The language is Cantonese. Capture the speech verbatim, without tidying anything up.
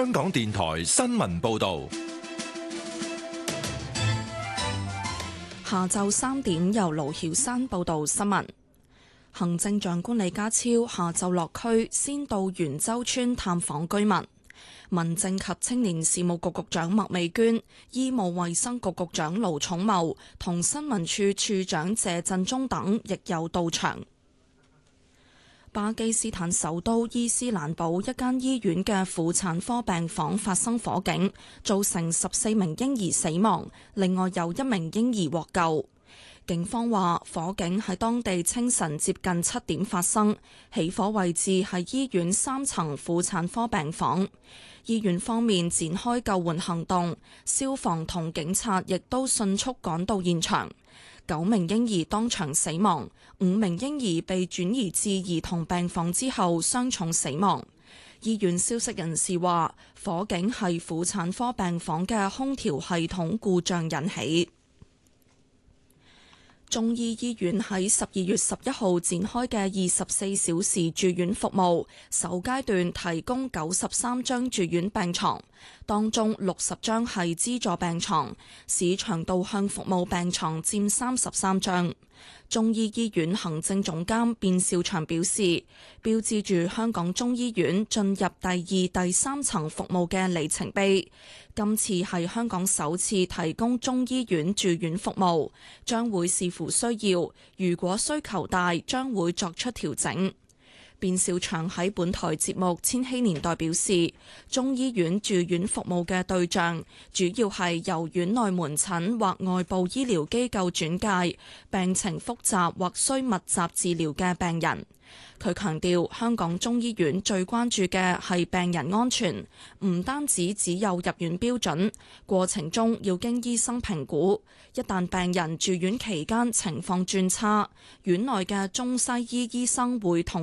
香港電台新聞報道。 下晝三點由盧曉山報道新聞。行政長官李家超下晝落區，先到元洲村探訪居民。民政及青年事務局局長麥美娟、醫務衛生局局長盧寵茂同新聞處處長謝振中等亦有到場。巴基斯坦首都伊斯蘭堡一間醫院嘅婦產科病房發生火警，造成十四名嬰兒死亡，另外有一名嬰兒獲救。警方話，火警喺當地清晨接近七點發生，起火位置係醫院三層婦產科病房。醫院方面展開救援行動，消防同警察亦都迅速趕到現場。九名嬰兒當場死亡，五名嬰兒被轉移至兒童病房之後傷重死亡。醫院消息人士話，火警係婦產科病房嘅空調系統故障引起。中醫醫院喺十二月十一號展開嘅二十四小時住院服務，首階段提供九十三張住院病床，當中六十張係資助病床，市場導向服務病床佔三十三張。中醫醫院行政總監卞兆祥表示，標誌住香港中醫院進入第二、第三層服務嘅里程碑。今次係香港首次提供中醫院住院服務，將會視乎需要，如果需求大，將會作出調整。卞兆祥喺本台節目《千禧年代》表示，中醫院住院服務嘅對象主要係由院內門診或外部醫療機構轉介病情複雜或需密集治療嘅病人。佢強調，香港中醫院最關注嘅係病人安全，唔單止只有入院標準，過程中要經醫生評估。一旦病人住院期間情況轉差，院內嘅中西醫醫生會同